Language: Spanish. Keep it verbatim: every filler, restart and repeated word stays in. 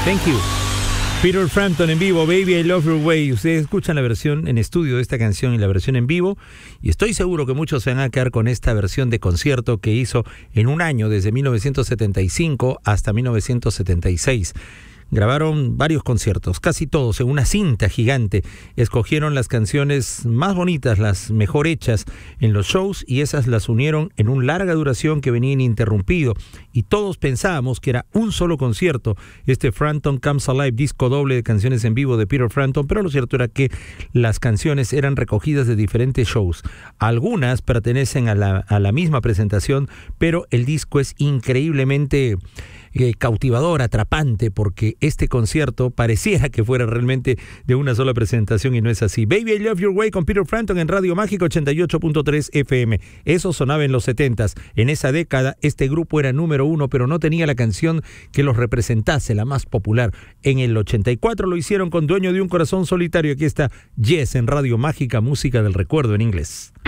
Thank you. Peter Frampton en vivo, Baby I Love Your Way. Ustedes escuchan la versión en estudio de esta canción y la versión en vivo, y estoy seguro que muchos se van a quedar con esta versión de concierto que hizo en un año, desde mil novecientos setenta y cinco hasta mil novecientos setenta y seis. Grabaron varios conciertos, casi todos en una cinta gigante. Escogieron las canciones más bonitas, las mejor hechas en los shows, y esas las unieron en una larga duración que venía ininterrumpido. Y todos pensábamos que era un solo concierto, este Frampton Comes Alive, disco doble de canciones en vivo de Peter Frampton, pero lo cierto era que las canciones eran recogidas de diferentes shows. Algunas pertenecen a la, a la misma presentación, pero el disco es increíblemente Eh, cautivador, atrapante, porque este concierto pareciera que fuera realmente de una sola presentación y no es así. Baby I Love Your Way con Peter Frampton en Radio Mágica ochenta y ocho punto tres F M. Eso sonaba en los setentas. En esa década este grupo era número uno, pero no tenía la canción que los representase, la más popular. En el ochenta y cuatro lo hicieron con Dueño de un Corazón Solitario. Aquí está Yes en Radio Mágica, música del recuerdo en inglés.